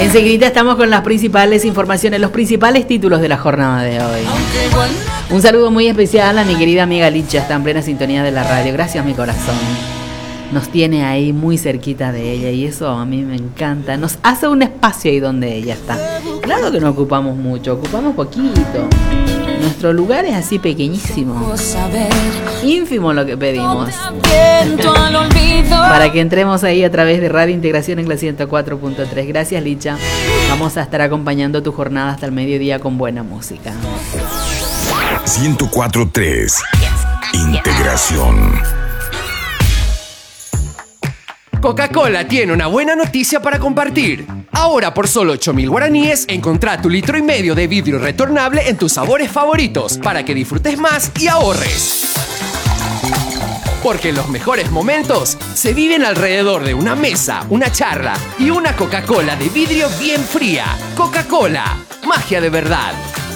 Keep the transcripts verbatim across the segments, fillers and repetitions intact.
Enseguida estamos con las principales informaciones, los principales títulos de la jornada de hoy. Un saludo muy especial a mi querida amiga Licha, está en plena sintonía de la radio. Gracias, mi corazón. Nos tiene ahí muy cerquita de ella y eso a mí me encanta. Nos hace un espacio ahí donde ella está. Claro que no ocupamos mucho, ocupamos poquito. Nuestro lugar es así pequeñísimo, ínfimo lo que pedimos. Para que entremos ahí a través de Radio Integración en la ciento cuatro punto tres. Gracias, Licha. Vamos a estar acompañando tu jornada hasta el mediodía con buena música. ciento cuatro punto tres. Integración. Coca-Cola tiene una buena noticia para compartir. Ahora por solo ocho mil guaraníes, encontrá tu litro y medio de vidrio retornable en tus sabores favoritos para que disfrutes más y ahorres. Porque los mejores momentos se viven alrededor de una mesa, una charla y una Coca-Cola de vidrio bien fría. Coca-Cola, magia de verdad.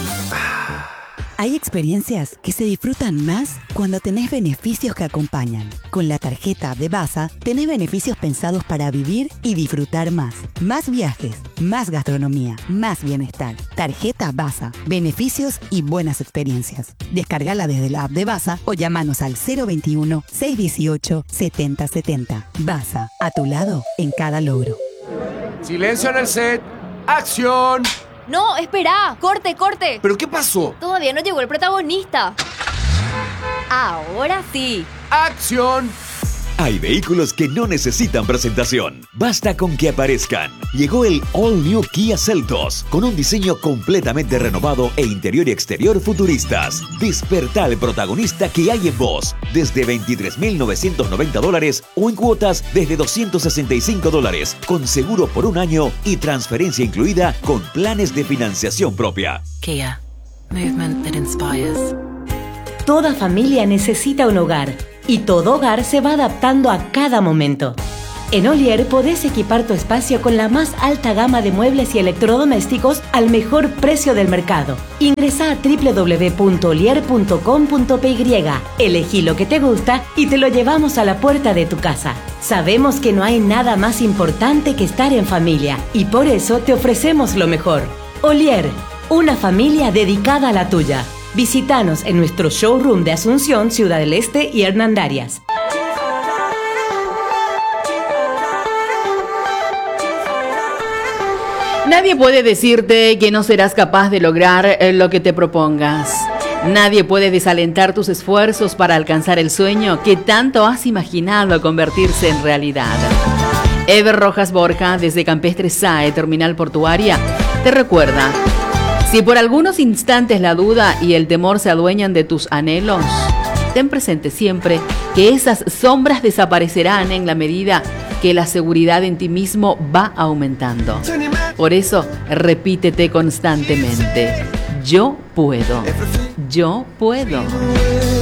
Hay experiencias que se disfrutan más cuando tenés beneficios que acompañan. Con la tarjeta de Baza, tenés beneficios pensados para vivir y disfrutar más. Más viajes, más gastronomía, más bienestar. Tarjeta Baza, beneficios y buenas experiencias. Descárgala desde la app de Baza o llámanos al cero veintiuno, seiscientos dieciocho, setenta setenta. Baza, a tu lado en cada logro. Silencio en el set. ¡Acción! No, espera, corte, corte. ¿Pero qué pasó? Todavía no llegó el protagonista. Ahora sí. ¡Acción! Hay vehículos que no necesitan presentación. Basta con que aparezcan. Llegó el All New Kia Seltos, con un diseño completamente renovado e interior y exterior futuristas. Despertá al protagonista que hay en vos. Desde veintitrés mil novecientos noventa dólares o en cuotas desde doscientos sesenta y cinco dólares, con seguro por un año y transferencia incluida con planes de financiación propia. Kia. Movement that inspires. Toda familia necesita un hogar y todo hogar se va adaptando a cada momento. En Olier podés equipar tu espacio con la más alta gama de muebles y electrodomésticos al mejor precio del mercado. Ingresá a doble u doble u doble u punto olier punto com punto pe y, elegí lo que te gusta y te lo llevamos a la puerta de tu casa. Sabemos que no hay nada más importante que estar en familia y por eso te ofrecemos lo mejor. Olier, una familia dedicada a la tuya. Visítanos en nuestro showroom de Asunción, Ciudad del Este y Hernandarias. Nadie puede decirte que no serás capaz de lograr lo que te propongas. Nadie puede desalentar tus esfuerzos para alcanzar el sueño que tanto has imaginado convertirse en realidad. Ever Rojas Borja, desde Campestre S A E, Terminal Portuaria, te recuerda: si por algunos instantes la duda y el temor se adueñan de tus anhelos, ten presente siempre que esas sombras desaparecerán en la medida que la seguridad en ti mismo va aumentando. Por eso, repítete constantemente: yo puedo, yo puedo.